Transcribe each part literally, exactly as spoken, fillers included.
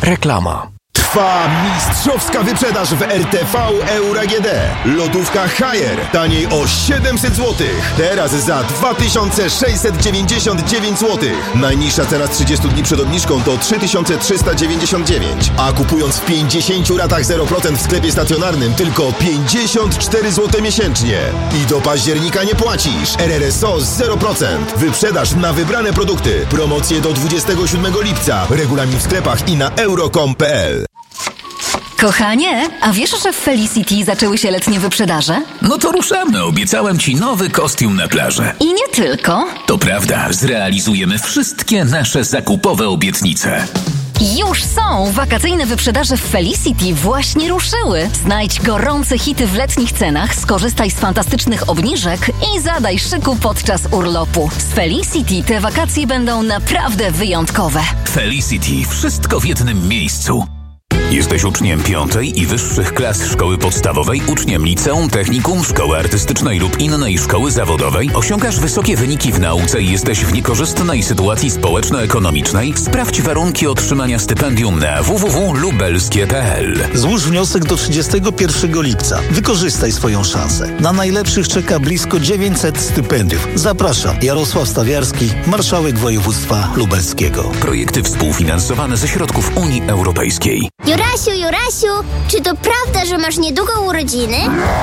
Reklama. Trwa mistrzowska wyprzedaż w R T V Euro A G D. Lodówka Haier taniej o siedemset złotych. Teraz za dwa tysiące sześćset dziewięćdziesiąt dziewięć złotych. Najniższa cena z trzydziestu dni przed obniżką to trzy tysiące trzysta dziewięćdziesiąt dziewięć. A kupując w pięćdziesięciu ratach zero procent w sklepie stacjonarnym tylko pięćdziesiąt cztery złote miesięcznie. I do października nie płacisz. R R S O z zero procent. Wyprzedaż na wybrane produkty. Promocje do dwudziestego siódmego lipca. Regulamin w sklepach i na euro kropka com kropka p l. Kochanie, a wiesz, że w Felicity zaczęły się letnie wyprzedaże? No to ruszamy, obiecałem ci nowy kostium na plażę. I nie tylko. To prawda, zrealizujemy wszystkie nasze zakupowe obietnice. Już są! Wakacyjne wyprzedaże w Felicity właśnie ruszyły. Znajdź gorące hity w letnich cenach, skorzystaj z fantastycznych obniżek i zadaj szyku podczas urlopu. Z Felicity te wakacje będą naprawdę wyjątkowe. Felicity. Wszystko w jednym miejscu. Jesteś uczniem piątej i wyższych klas szkoły podstawowej, uczniem liceum, technikum, szkoły artystycznej lub innej szkoły zawodowej? Osiągasz wysokie wyniki w nauce i jesteś w niekorzystnej sytuacji społeczno-ekonomicznej? Sprawdź warunki otrzymania stypendium na w w w kropka lubelskie kropka p l. Złóż wniosek do trzydziestego pierwszego lipca. Wykorzystaj swoją szansę. Na najlepszych czeka blisko dziewięćset stypendiów. Zapraszam. Jarosław Stawiarski, marszałek województwa lubelskiego. Projekty współfinansowane ze środków Unii Europejskiej. Jurasiu, Jurasiu, czy to prawda, że masz niedługo urodziny?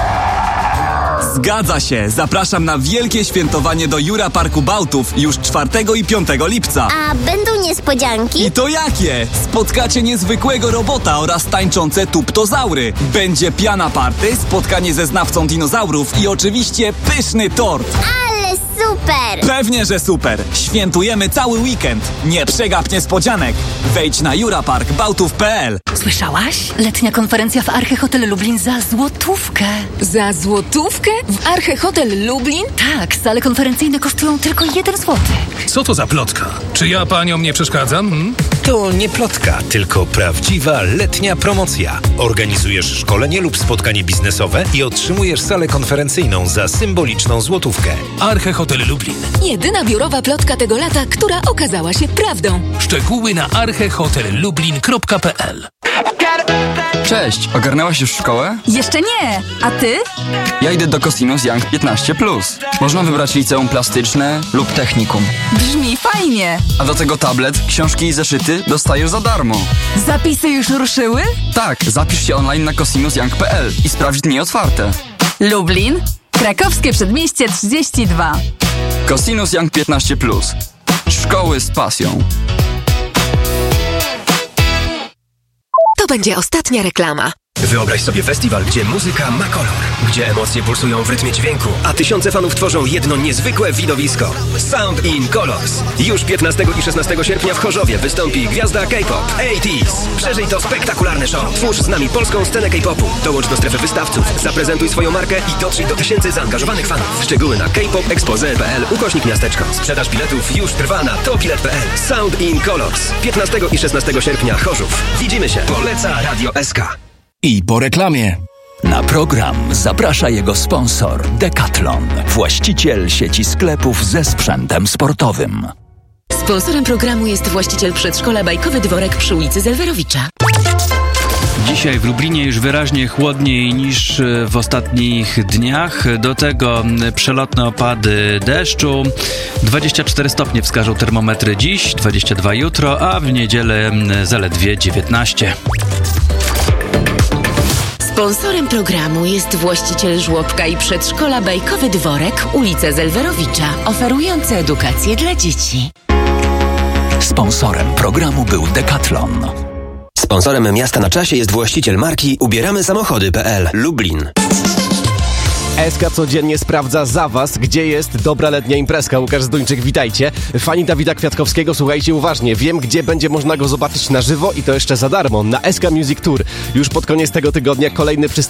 Zgadza się! Zapraszam na wielkie świętowanie do Jura Parku Bałtów już czwartego i piątego lipca. A będą niespodzianki? I to jakie? Spotkacie niezwykłego robota oraz tańczące tuptozaury. Będzie piana party, spotkanie ze znawcą dinozaurów i oczywiście pyszny tort. Ale super! Pewnie, że super! Świętujemy cały weekend. Nie przegap niespodzianek. Wejdź na jura park bałtów kropka p l. Słyszałaś? Letnia konferencja w Arche Hotel Lublin za złotówkę. Za złotówkę? W Arche Hotel Lublin? Tak, sale konferencyjne kosztują tylko jeden złotych. Co to za plotka? Czy ja paniom nie przeszkadzam? Hmm? To nie plotka, tylko prawdziwa letnia promocja. Organizujesz szkolenie lub spotkanie biznesowe i otrzymujesz salę konferencyjną za symboliczną złotówkę. Arche Hotel Lublin. Jedyna biurowa plotka tego lata, która okazała się prawdą. Szczegóły na arche hotel lublin kropka p l. Cześć, ogarnęłaś już szkołę? Jeszcze nie, a ty? Ja idę do Cosinus Young piętnaście plus. Można wybrać liceum plastyczne lub technikum. Brzmi fajnie. A do tego tablet, książki i zeszyty dostajesz za darmo. Zapisy już ruszyły? Tak, zapisz się online na cosinus young kropka p l i sprawdź dni otwarte. Lublin, Krakowskie Przedmieście trzydzieści dwa. Cosinus Young piętnaście plus. Szkoły z pasją. To będzie ostatnia reklama. Wyobraź sobie festiwal, gdzie muzyka ma kolor, gdzie emocje pulsują w rytmie dźwięku, a tysiące fanów tworzą jedno niezwykłe widowisko. Sound in Colors. Już piętnastego i szesnastego sierpnia w Chorzowie wystąpi gwiazda K-pop osiemdziesiątych. Przeżyj to spektakularne show. Twórz z nami polską scenę K-popu. Dołącz do strefy wystawców, zaprezentuj swoją markę i dotrzyj do tysięcy zaangażowanych fanów. Szczegóły na k pop expose kropka p l ukośnik miasteczko. Sprzedaż biletów już trwa na tobilet kropka p l. Sound in Colors. piętnastego i szesnastego sierpnia Chorzów. Widzimy się. Poleca Radio S K. I po reklamie. Na program zaprasza jego sponsor Decathlon, właściciel sieci sklepów ze sprzętem sportowym. Sponsorem programu jest właściciel przedszkola Bajkowy Dworek przy ulicy Zelwerowicza. Dzisiaj w Lublinie już wyraźnie chłodniej niż w ostatnich dniach. Do tego przelotne opady deszczu. dwadzieścia cztery stopnie wskażą termometry dziś, dwadzieścia dwa jutro, a w niedzielę zaledwie dziewiętnaście. Sponsorem programu jest właściciel żłobka i przedszkola Bajkowy Dworek, ulica Zelwerowicza, oferujący edukację dla dzieci. Sponsorem programu był Decathlon. Sponsorem Miasta na Czasie jest właściciel marki ubieramy samochody kropka p l Lublin. S K codziennie sprawdza za was, gdzie jest dobra letnia imprezka. Łukasz Zduńczyk, witajcie. Fani Dawida Kwiatkowskiego, słuchajcie uważnie. Wiem, gdzie będzie można go zobaczyć na żywo i to jeszcze za darmo. Na S K Music Tour. Już pod koniec tego tygodnia kolejny przystanek